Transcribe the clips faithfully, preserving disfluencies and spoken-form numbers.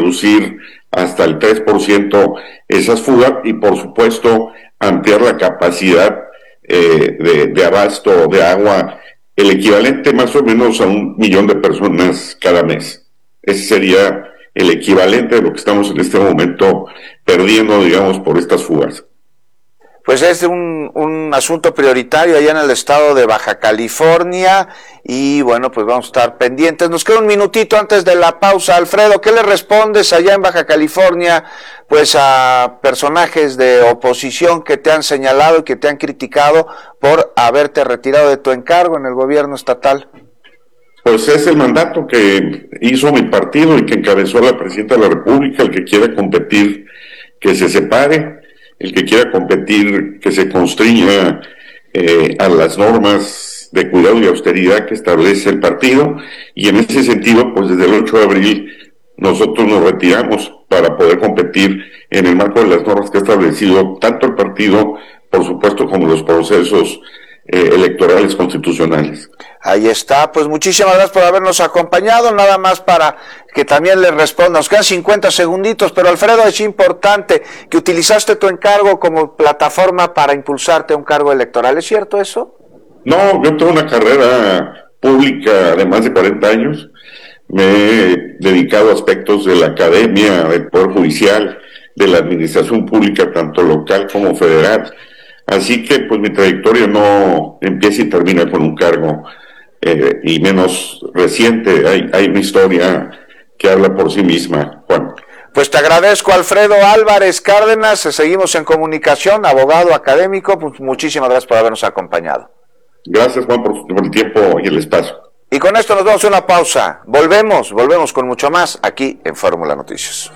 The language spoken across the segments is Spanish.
reducir hasta el tres por ciento esas fugas y, por supuesto, ampliar la capacidad eh, de, de abasto de agua, el equivalente más o menos a un millón de personas cada mes. Ese sería el equivalente de lo que estamos en este momento perdiendo, digamos, por estas fugas. Pues es un, un asunto prioritario allá en el estado de Baja California y bueno, pues vamos a estar pendientes. Nos queda un minutito antes de la pausa. Alfredo, ¿qué le respondes allá en Baja California pues a personajes de oposición que te han señalado y que te han criticado por haberte retirado de tu encargo en el gobierno estatal? Pues es el mandato que hizo mi partido y que encabezó la presidenta de la República. El que quiera competir, que se separe. El que quiera competir, que se constriña eh, a las normas de cuidado y austeridad que establece el partido, y en ese sentido, pues desde el ocho de abril nosotros nos retiramos para poder competir en el marco de las normas que ha establecido tanto el partido, por supuesto, como los procesos eh, electorales constitucionales. Ahí está, pues muchísimas gracias por habernos acompañado, nada más para que también le responda, nos quedan cincuenta segunditos, pero Alfredo, es importante que utilizaste tu encargo como plataforma para impulsarte a un cargo electoral, ¿es cierto eso? No, yo tengo una carrera pública de más de cuarenta años, me he dedicado a aspectos de la academia, del Poder Judicial, de la administración pública, tanto local como federal, así que pues mi trayectoria no empieza y termina con un cargo. Eh, y menos reciente, hay, hay una historia que habla por sí misma, Juan. Pues te agradezco, Alfredo Álvarez Cárdenas, seguimos en comunicación, abogado académico, pues muchísimas gracias por habernos acompañado. Gracias, Juan, por, por el tiempo y el espacio. Y con esto nos vamos a una pausa, volvemos, volvemos con mucho más aquí en Fórmula Noticias.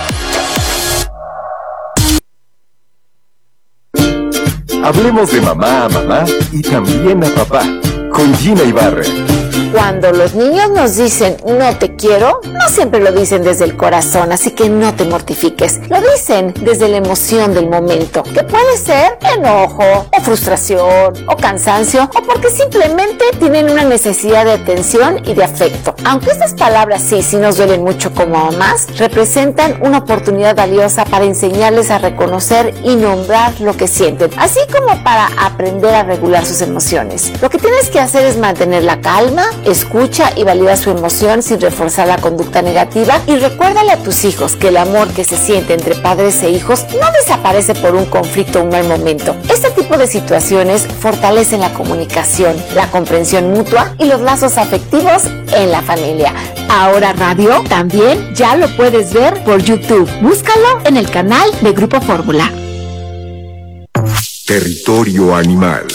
Hablemos de mamá a mamá y también a papá, con Gina Ibarra. Cuando los niños nos dicen no te quiero, no siempre lo dicen desde el corazón, así que no te mortifiques. Lo dicen desde la emoción del momento, que puede ser enojo, o frustración, o cansancio, o porque simplemente tienen una necesidad de atención y de afecto. Aunque estas palabras sí, sí nos duelen mucho como mamás, representan una oportunidad valiosa para enseñarles a reconocer y nombrar lo que sienten, así como para aprender a regular sus emociones. Lo que tienes que hacer es mantener la calma, escucha y valida su emoción sin reforzar la conducta negativa, y recuérdale a tus hijos que el amor que se siente entre padres e hijos no desaparece por un conflicto o un mal momento. Este tipo de situaciones fortalecen la comunicación, la comprensión mutua y los lazos afectivos en la familia. Ahora Radio también ya lo puedes ver por YouTube. Búscalo en el canal de Grupo Fórmula. Territorio animal.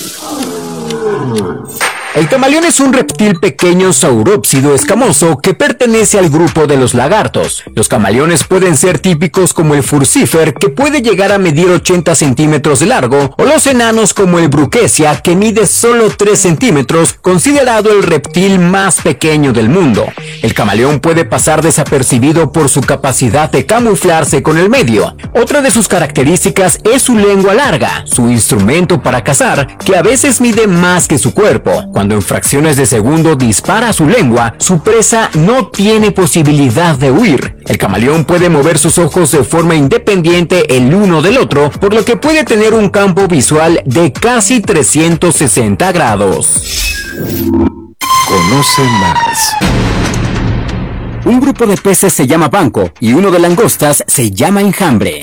El camaleón es un reptil pequeño saurópsido escamoso que pertenece al grupo de los lagartos. Los camaleones pueden ser típicos como el furcifer, que puede llegar a medir ochenta centímetros de largo, o los enanos como el bruquesia, que mide solo tres centímetros, considerado el reptil más pequeño del mundo. El camaleón puede pasar desapercibido por su capacidad de camuflarse con el medio. Otra de sus características es su lengua larga, su instrumento para cazar, que a veces mide más que su cuerpo. Cuando en fracciones de segundo dispara su lengua, su presa no tiene posibilidad de huir. El camaleón puede mover sus ojos de forma independiente el uno del otro, por lo que puede tener un campo visual de casi trescientos sesenta grados. Conoce más. Un grupo de peces se llama banco y uno de langostas se llama enjambre.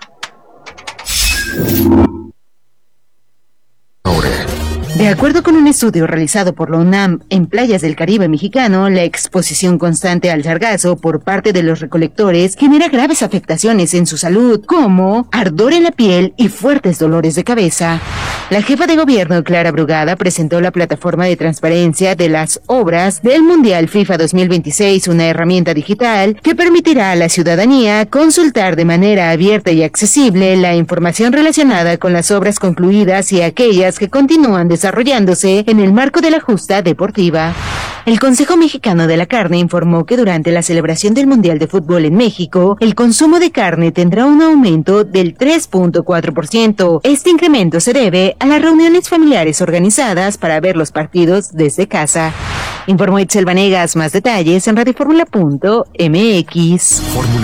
De acuerdo con un estudio realizado por la UNAM en playas del Caribe mexicano, la exposición constante al sargazo por parte de los recolectores genera graves afectaciones en su salud, como ardor en la piel y fuertes dolores de cabeza. La jefa de gobierno, Clara Brugada, presentó la plataforma de transparencia de las obras del Mundial FIFA dos mil veintiséis, una herramienta digital que permitirá a la ciudadanía consultar de manera abierta y accesible la información relacionada con las obras concluidas y aquellas que continúan desarrollándose desarrollándose en el marco de la justa deportiva. El Consejo Mexicano de la Carne informó que durante la celebración del Mundial de Fútbol en México, el consumo de carne tendrá un aumento del tres punto cuatro por ciento. Este incremento se debe a las reuniones familiares organizadas para ver los partidos desde casa. Informó Itzel Vanegas. Más detalles en radioformula punto m x.